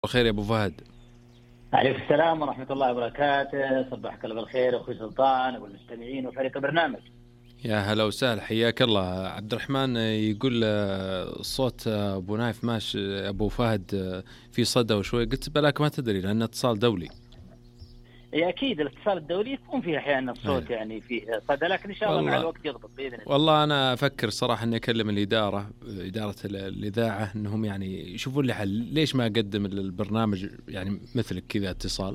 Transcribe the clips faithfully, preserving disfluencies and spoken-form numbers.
بخير يا ابو فهد. عليكم السلام ورحمة الله وبركاته. صبحك الله بالخير أخوي سلطان والمستمعين وفريق البرنامج. يا هلا وسهلا، حياك الله. عبد الرحمن يقول آه، صوت آه، ابو نايف ماش آه، ابو فهد آه، في صدى وشوي. قلت بلاك ما تدري لانه اتصال دولي. هي أكيد الاتصال الدولي يكون فيه أحيانا الصوت أيه. يعني فيه صدى، لكن إن شاء الله مع والله الوقت يضبط بإذن الله. والله انا افكر صراحه اني اكلم الاداره اداره ال- الاذاعه انهم يعني يشوفون لي حل. ليش ما اقدم البرنامج يعني مثلك كذا اتصال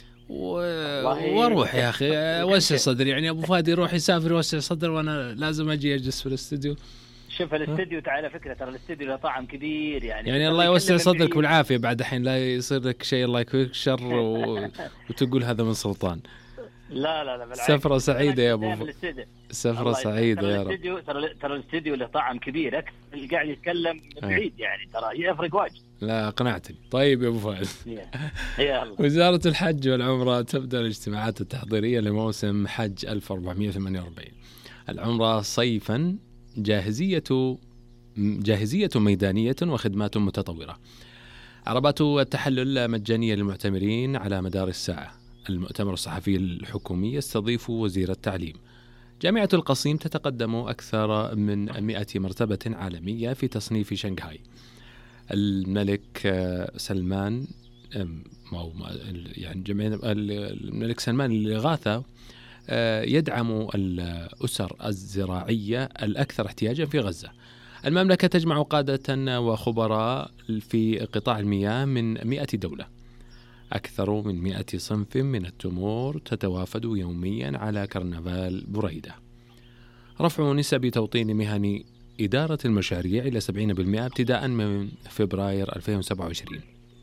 و- والله واروح يا اخي اوسع صدري. يعني ابو فهد يروح يسافر يوسع صدر وانا لازم اجي اجلس في الاستوديو. شوف الاستديو، تعالى فكرة، ترى الاستديو له طعم كبير يعني يعني تقدر الله يوسع يكلم من صدرك بعيد. والعافية، بعد الحين لا يصير لك شيء الله يكفيك شر و... وتقول هذا من سلطان. لا لا لا بالعكس، سفرة شوف أنا سعيدة يا أقول أبو دائما ف... الاستديو. سفرة الله يسلمك، سعيدة ترى يا رب. الاستديو ترى ترى الاستديو له طعم كبير أكثر اللي قاعد يتكلم من أي. بعيد، يعني ترى يفرق واجد. لا أقنعتني. طيب يا أبو فهد. يا يا الله. وزارة الحج والعمرة تبدأ الاجتماعات التحضيرية لموسم حج ألف وأربعمائة وثمانية وأربعين. العمرة صيفا، جاهزية جاهزية ميدانية وخدمات متطورة. عربات التحلل مجانية للمعتمرين على مدار الساعة. المؤتمر الصحفي الحكومي يستضيف وزير التعليم. جامعة القصيم تتقدم أكثر من مئة مرتبة عالمية في تصنيف شنغهاي. الملك سلمان أو يعني جميع الملك سلمان الإغاثة يدعم الأسر الزراعية الأكثر احتياجا في غزة. المملكة تجمع قادة وخبراء في قطاع المياه من مئة دولة. أكثر من مئة صنف من التمور تتوافد يوميا على كرنفال بريدة. رفع نسب توطين مهن إدارة المشاريع إلى سبعين بالمئة ابتداء من فبراير ألفين وسبعة وعشرين.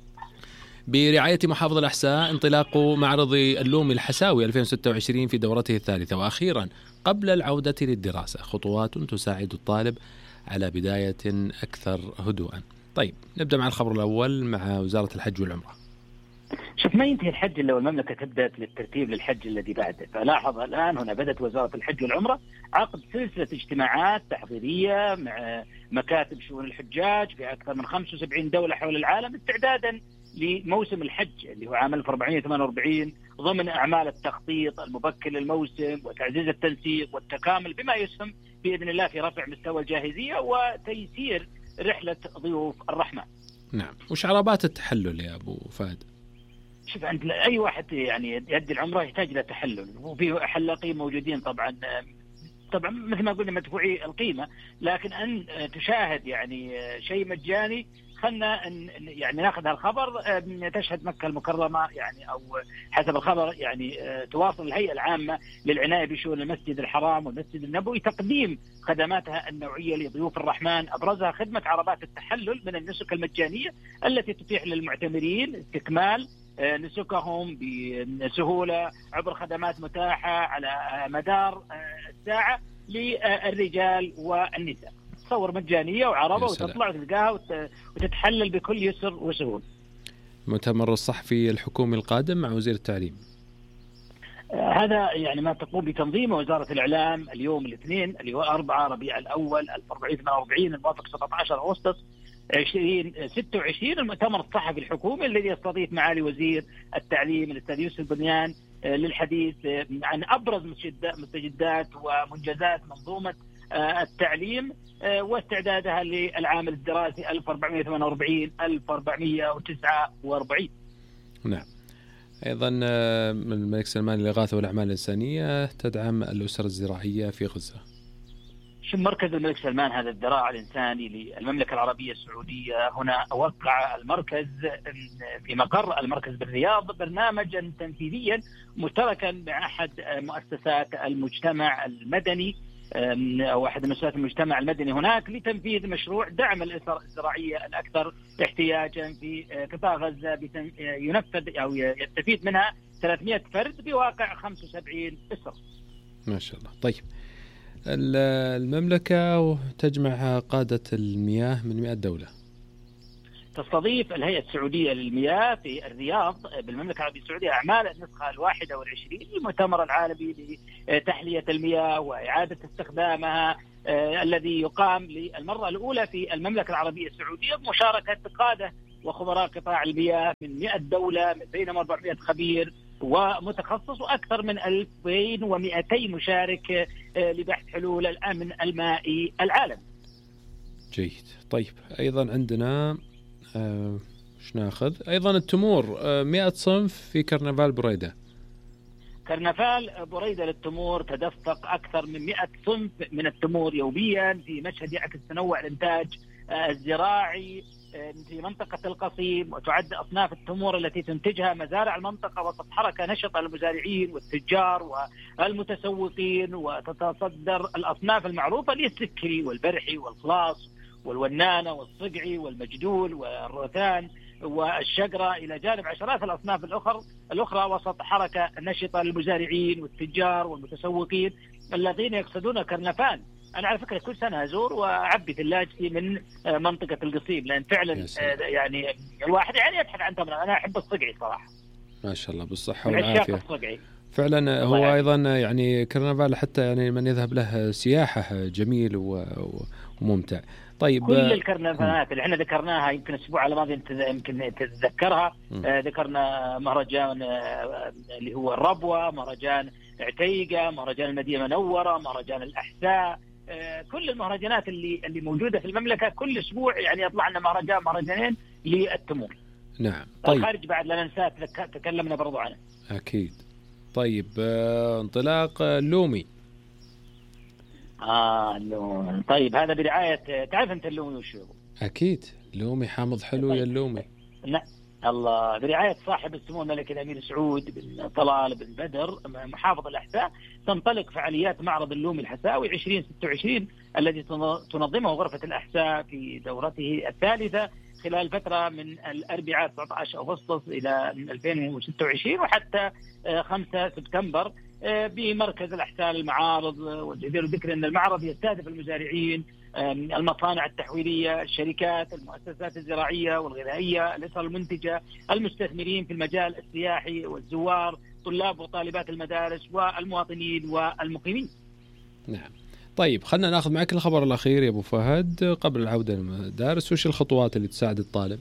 برعاية محافظ الأحساء انطلاق معرض اللوم الحساوي ألفين وستة وعشرين في دورته الثالثة. وأخيرا قبل العودة للدراسة خطوات تساعد الطالب على بداية أكثر هدوءا. طيب نبدأ مع الخبر الأول مع وزارة الحج والعمرة. شوف، ما ينتهي الحج إلا والمملكة تبدأ للترتيب للحج الذي بعده. فلاحظ الآن هنا بدأت وزارة الحج والعمرة عقد سلسلة اجتماعات تحضيرية مع مكاتب شؤون الحجاج في أكثر من خمسة وسبعين دولة حول العالم استعدادا لموسم الحج اللي هو عام ألف وأربعمائة وثمانية وأربعين، ضمن أعمال التخطيط المبكر للموسم وتعزيز التنسيق والتكامل بما يسهم بإذن الله في رفع مستوى الجاهزية وتيسير رحلة ضيوف الرحمن. نعم. وش عربات التحلل يا أبو فهد؟ شوف، عند أي واحد يعني يؤدي العمرة يحتاج إلى تحلل، وفي حلاقين موجودين طبعا طبعا مثل ما قلنا مدفوعي القيمة، لكن أن تشاهد يعني شيء مجاني. خلنا يعني ناخذ هالخبر. تشهد مكة المكرمة يعني أو حسب الخبر يعني تواصل الهيئة العامة للعناية بشؤون المسجد الحرام والمسجد النبوي تقديم خدماتها النوعية لضيوف الرحمن، أبرزها خدمة عربات التحلل من النسك المجانية التي تتيح للمعتمرين استكمال نسكهم بسهولة عبر خدمات متاحة على مدار الساعة للرجال والنساء. تصور مجانية وعربة وتطلع وتلقاها وتتحلل بكل يسر وسهولة. المؤتمر الصحفي الحكومي القادم مع وزير التعليم، هذا يعني ما تقوم بتنظيمه وزارة الإعلام اليوم الاثنين اللي هو أربعة ربيع الأول ألف وأربعمائة وثمانية وأربعين الموافق سبعة عشر أغسطس ألفين وستة وعشرين. المؤتمر الصحفي الحكومي الذي يستضيف معالي وزير التعليم الأستاذ يوسف بنيان للحديث عن أبرز مستجدات ومنجزات منظومة التعليم واستعدادها للعام الدراسي ألف وأربعمائة وثمانية وأربعين ألف وأربعمائة وتسعة وأربعين. نعم. أيضا الملك سلمان للإغاثة والأعمال الإنسانية تدعم الأسر الزراعية في غزة. شو مركز الملك سلمان هذا الذراع الإنساني للمملكة العربية السعودية؟ هنا وقع المركز في مقر المركز بالرياض برنامجا تنفيذيا مشتركا مع أحد مؤسسات المجتمع المدني أو أحد مؤسسات المجتمع المدني هناك لتنفيذ مشروع دعم الأسر الزراعية الأكثر احتياجا في قطاع غزة، ينفذ أو يستفيد منها ثلاثمائة فرد بواقع خمسة وسبعين أسرة. ما شاء الله. طيب المملكة تجمع قادة المياه من مئة دولة. تستضيف الهيئة السعودية للمياه في الرياض بالمملكة العربية السعودية أعمال النسخة الواحدة والعشرين للمؤتمر العالمي لتحلية المياه وإعادة استخدامها الذي يقام للمرة الأولى في المملكة العربية السعودية بمشاركة قادة وخبراء قطاع المياه من مئة دولة، من بينهم أربعمئة خبير ومتخصص، وأكثر من ألفين ومئتين مشارك لبحث حلول الأمن المائي العالمي. جيد. طيب أيضا عندنا آه وش ناخذ؟ أيضا التمور، آه مئة صنف في كرنفال بريدة. كرنفال بريدة للتمور تدفق أكثر من مئة صنف من التمور يوميا في مشهد يعكس تنوع الإنتاج الزراعي في منطقة القصيم، وتعد أصناف التمور التي تنتجها مزارع المنطقة وسط حركة نشطة للمزارعين والتجار والمتسوقين، وتتصدر الأصناف المعروفة للسكري والبرحي والخلاص والونانة والصقعي والمجدول والروثان والشجرة، إلى جانب عشرات الأصناف الأخرى الأخرى وسط حركة نشطة للمزارعين والتجار والمتسوقين الذين يقصدون كرنفال. أنا على فكرة كل سنة أزور وأعبي ثلاجتي من منطقة القصيم، لأن فعلا يعني الواحد يعني يبحث عن تمر. أنا أحب الصقعي صراحة. ما شاء الله بالصحة والعافية. الصقعي فعلا هو يعني. أيضا يعني كرنفال حتى يعني من يذهب له سياحة جميل وممتع. طيب كل الكرنفالات اللي احنا ذكرناها يمكن الأسبوع الماضي يمكن تتذكرها، آه ذكرنا مهرجان آه اللي هو الربوة، مهرجان عتيقة، مهرجان المدينة المنورة، مهرجان الأحساء، آه كل المهرجانات اللي اللي موجودة في المملكة كل أسبوع يعني يطلع لنا مهرجان مهرجانين للتمور. نعم. طيب الخارج بعد لا ننساه تكلمنا برضو عنه. أكيد. طيب آه انطلاق اللومي. آه اللومي. طيب هذا برعاية، تعرف أنت اللومي وشو؟ أكيد اللومي حامض حلو. طيب. يا اللومي لا الله، برعاية صاحب السمو الملكي الأمير سعود بن طلال بن بدر محافظ الأحساء، تنطلق فعاليات معرض اللومي الحساوي عشرين ستة وعشرين الذي تنظمه غرفة الأحساء في دورته الثالثة خلال فترة من الأربعاء تسعة عشر أغسطس إلى ألفين وستة وعشرين وحتى خمسة سبتمبر بمركز الأحساء للمعارض. والجدير ذكر أن المعرض يستهدف المزارعين، المصانع التحويلية، الشركات، المؤسسات الزراعية والغذائية، الأسر المنتجة، المستثمرين في المجال السياحي والزوار، طلاب وطالبات المدارس والمواطنين والمقيمين. نعم. طيب خلنا ناخذ معك الخبر الأخير يا أبو فهد قبل العودة للمدارس. وش الخطوات اللي تساعد الطالب؟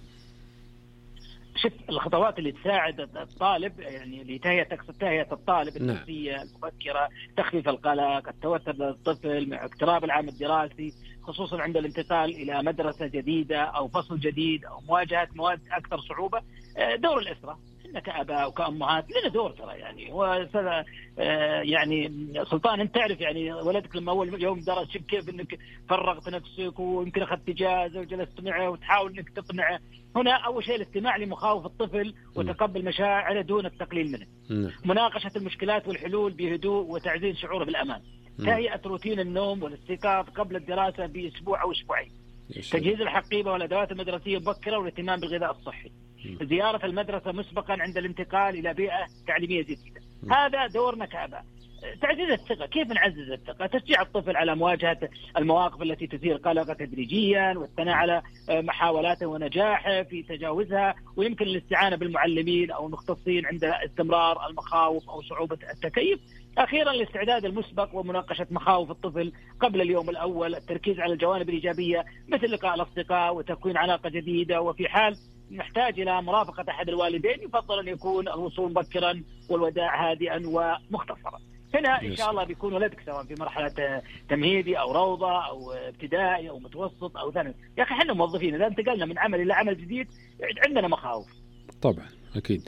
شوف الخطوات اللي تساعد الطالب يعني لتهيئة تهيئة الطالب النفسية المبكرة، تخفيف القلق، التوتر للطفل مع اقتراب العام الدراسي، خصوصا عند الانتقال إلى مدرسة جديدة أو فصل جديد أو مواجهة مواد أكثر صعوبة. دور الأسرة إحنا كأباء وكأمهات لنا دور ترى يعني. وسنة يعني سلطان أنت تعرف يعني ولدك لما أول يوم درس شوف كيف إنك فرغت نفسك ويمكن أخذت إجازة وجلست معه وتحاول إنك تقنعه. هنا أول شيء الاستماع لمخاوف الطفل وتقبل مشاعره دون التقليل منه. م. مناقشة المشكلات والحلول بهدوء وتعزيز شعوره بالأمان. م. تهيئة روتين النوم والاستيقاظ قبل الدراسة بأسبوع أو أسبوعين. تجهيز الحقيبة والأدوات المدرسية مبكرة والاهتمام بالغذاء الصحي. م. زيارة المدرسة مسبقا عند الانتقال إلى بيئة تعليمية جديدة. م. هذا دورنا كأباء. تعزيز الثقة، كيف نعزز الثقة؟ تشجيع الطفل على مواجهة المواقف التي تثير قلقه تدريجيا، والثناء على محاولاته ونجاحه في تجاوزها، ويمكن الاستعانة بالمعلمين أو المختصين عند استمرار المخاوف أو صعوبة التكيف. أخيرا الاستعداد المسبق ومناقشة مخاوف الطفل قبل اليوم الأول، التركيز على الجوانب الإيجابية مثل لقاء الأصدقاء وتكوين علاقة جديدة. وفي حال نحتاج إلى مرافقة أحد الوالدين يفضل أن يكون الوصول مبكرا والوداع هادئا ومختصرا. هنا إن شاء الله بيكون ولدك سواء في مرحلة تمهيدي أو روضة أو ابتدائي أو متوسط أو ثانوي. يا أخي إحنا موظفين إذا انتقلنا من عمل إلى عمل جديد عندنا مخاوف. طبعا أكيد.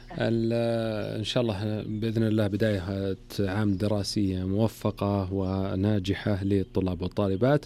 إن شاء الله بإذن الله بداية عام دراسي موفقة وناجحة للطلاب والطالبات،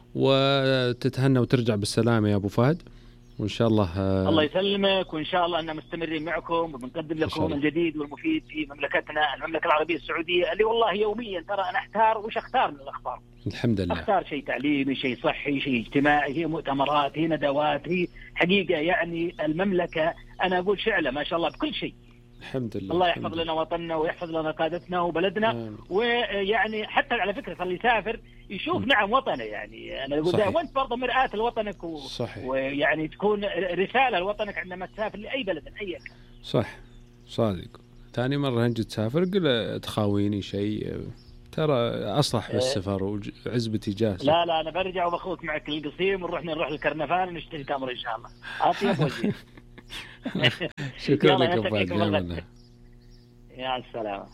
وتتهنى وترجع بالسلامة يا أبو فهد. وإن شاء الله الله يسلمك، وإن شاء الله أننا مستمرين معكم وبنقدم لكم الجديد والمفيد في مملكتنا المملكة العربية السعودية، اللي والله يوميا ترى أنا أحتار وش أختار من الأخبار. الحمد لله. أختار شيء تعليمي، شيء صحي، شيء اجتماعي، هي مؤتمرات، هي ندوات، هي حقيقة يعني المملكة أنا أقول شعلة ما شاء الله بكل شيء. الحمد لله. الله يحفظ لنا وطننا ويحفظ لنا قادتنا وبلدنا. آه. ويعني حتى على فكرة اللي يسافر يشوف م. نعم وطنه، يعني أنا أقول وأنت برضه مرآة لوطنك و... ويعني تكون رسالة لوطنك عندما تسافر لأي بلد أي كان. صح صادق. ثاني مرة نجي تسافر قل تخاويني شيء ترى أصلح بالسفر وعزبتي جاهزة. لا لا أنا برجع وبخوك معك للقصيم ونروح نروح للكرنفال ونشتري تمر إن شاء الله. أطيب وجه. شكرا لك أبو فهد. يا السلامة.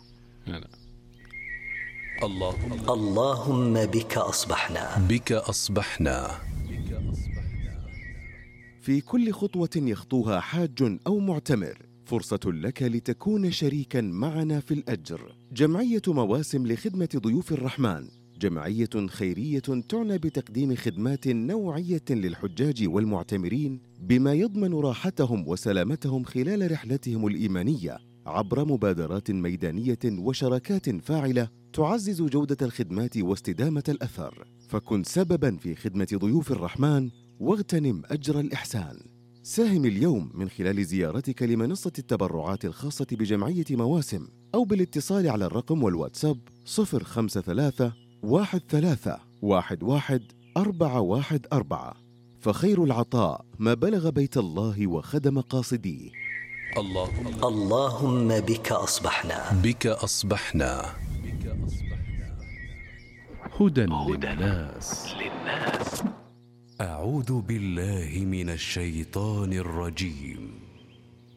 الله اللهم بك أصبحنا بك أصبحنا. في كل خطوة يخطوها حاج أو معتمر فرصة لك لتكون شريكاً معنا في الأجر. جمعية مواسم لخدمة ضيوف الرحمن جمعية خيرية تعنى بتقديم خدمات نوعية للحجاج والمعتمرين بما يضمن راحتهم وسلامتهم خلال رحلتهم الإيمانية عبر مبادرات ميدانية وشراكات فاعلة تعزز جودة الخدمات واستدامة الأثر. فكن سبباً في خدمة ضيوف الرحمن واغتنم أجر الإحسان. ساهم اليوم من خلال زيارتك لمنصة التبرعات الخاصة بجمعية مواسم أو بالاتصال على الرقم والواتساب صفر خمسة ثلاثة واحد ثلاثة واحد واحد أربعة واحد أربعة. فخير العطاء ما بلغ بيت الله وخدم قاصديه. الله اللهم بك أصبحنا بك أصبحنا. هدى للناس. أعوذ بالله من الشيطان الرجيم.